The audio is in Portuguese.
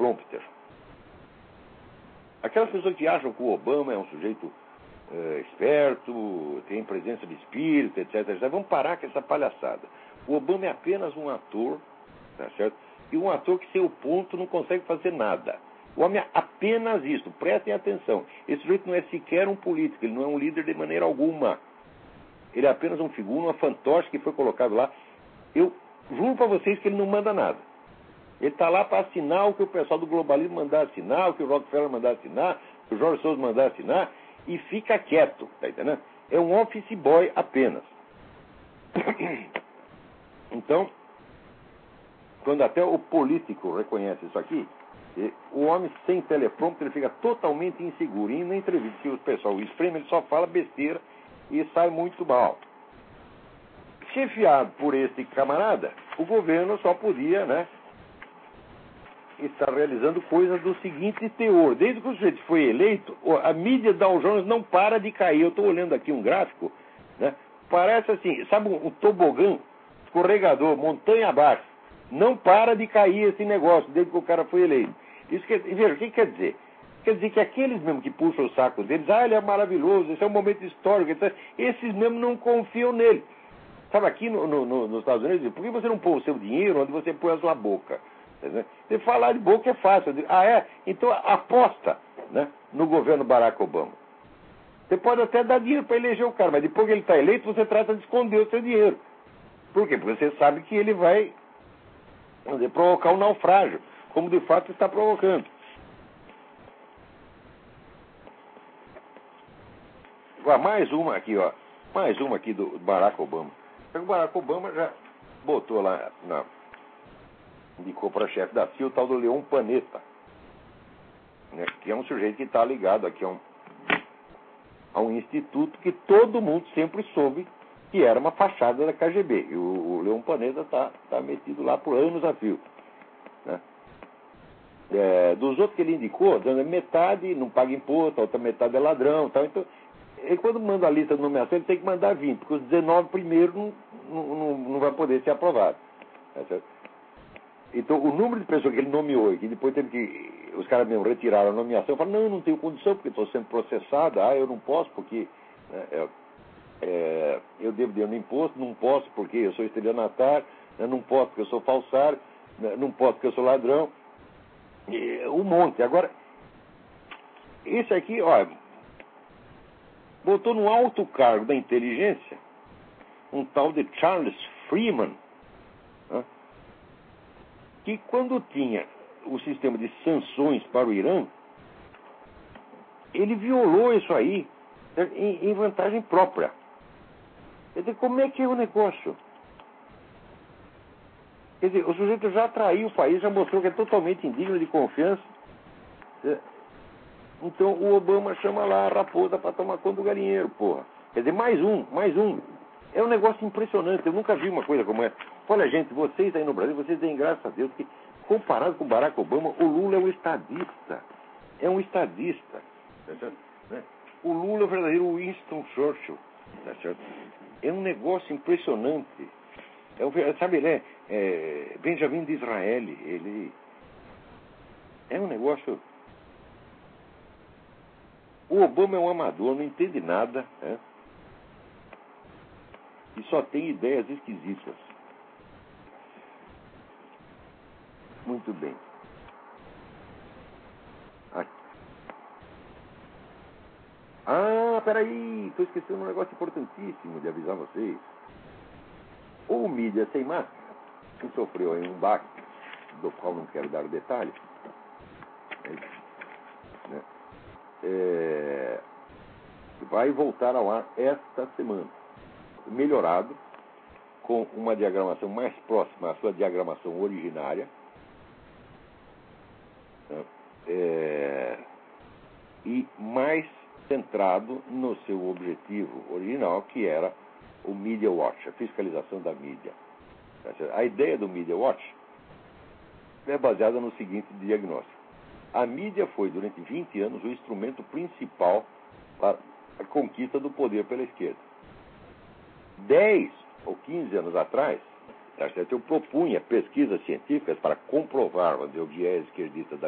teleprompter. Aquelas pessoas que acham que o Obama é um sujeito esperto, tem presença de espírito, etc. Vamos parar com essa palhaçada. O Obama é apenas um ator, tá certo? E um ator que, sem o ponto, não consegue fazer nada. O homem é apenas isso. Prestem atenção. Esse sujeito não é sequer um político, ele não é um líder de maneira alguma. Ele é apenas um figura, uma fantoche que foi colocado lá. Eu juro para vocês que ele não manda nada. Ele está lá para assinar o que o pessoal do globalismo mandar assinar, o que o Rockefeller mandar assinar, o que o George Soros mandar assinar, e fica quieto, tá entendendo? É um office boy apenas. Então, quando até o político reconhece isso aqui, o homem sem teleprompter ele fica totalmente inseguro. E na entrevista que o pessoal o espreme, ele só fala besteira e sai muito mal. Chefiado por esse camarada, o governo só podia, né, estar realizando coisas do seguinte teor. Desde que o sujeito foi eleito, a mídia Dow Jones não para de cair. Eu estou olhando aqui um gráfico, né, parece assim, sabe um tobogã, escorregador, montanha abaixo. Não para de cair esse negócio desde que o cara foi eleito. Isso veja, o que quer dizer? Quer dizer que aqueles mesmo que puxam o saco deles, ele é maravilhoso, esse é um momento histórico, etc. Esses mesmo não confiam nele. Sabe, aqui nos Estados Unidos, por que você não põe o seu dinheiro onde você põe a sua boca? Você falar de boca é fácil. Então aposta, né, no governo Barack Obama. Você pode até dar dinheiro para eleger o cara, mas depois que ele está eleito, você trata de esconder o seu dinheiro. Por quê? Porque você sabe que ele vai provocar um naufrágio, como de fato está provocando. Mais uma aqui, ó. Mais uma aqui do Barack Obama. O Barack Obama já botou lá, indicou para chefe da CIA o tal do Leon Panetta, né, que é um sujeito que está ligado aqui a um instituto que todo mundo sempre soube que era uma fachada da KGB. E o Leon Panetta está metido lá por anos a fio. Né? Dos outros que ele indicou, dando metade não paga imposto, a outra metade é ladrão. Tal. Então, ele, quando manda a lista de nomeação, ele tem que mandar 20, porque os 19 primeiros não vai poder ser aprovado. Tá certo? Então, o número de pessoas que ele nomeou e que depois teve que os caras mesmo retiraram a nomeação, falaram, não tenho condição, porque estou sendo processado, eu não posso, porque eu devo dinheiro no imposto, não posso porque eu sou estelionatário, não posso porque eu sou falsário, não posso porque eu sou ladrão, um monte. Agora, esse aqui, botou no alto cargo da inteligência um tal de Charles Freeman, que quando tinha o sistema de sanções para o Irã, ele violou isso aí em vantagem própria. Quer dizer, como é que é o negócio? Quer dizer, o sujeito já traiu o país, já mostrou que é totalmente indigno de confiança. Então o Obama chama lá a raposa para tomar conta do galinheiro, porra. Quer dizer, mais um. É um negócio impressionante, eu nunca vi uma coisa como essa. Olha, gente, vocês aí no Brasil, vocês têm graças a Deus que, comparado com o Barack Obama, o Lula é um estadista. É um estadista. Tá certo? O Lula é o verdadeiro Winston Churchill. Tá certo? É um negócio impressionante. Sabe, ele é Benjamin Disraeli. Ele é um negócio... O Obama é um amador, não entende nada, né? E só tem ideias esquisitas. Muito bem. Peraí, estou esquecendo um negócio importantíssimo de avisar vocês. O mídia sem máscara, que sofreu aí um baque, do qual não quero dar detalhes, né? Vai voltar ao ar esta semana, melhorado, com uma diagramação mais próxima à sua diagramação originária, né? E mais centrado no seu objetivo original, que era o Media Watch, a fiscalização da mídia. A ideia do Media Watch é baseada no seguinte diagnóstico. A mídia foi, durante 20 anos, o instrumento principal para a conquista do poder pela esquerda. 10 ou 15 anos atrás, eu propunha pesquisas científicas para comprovar o viés esquerdista da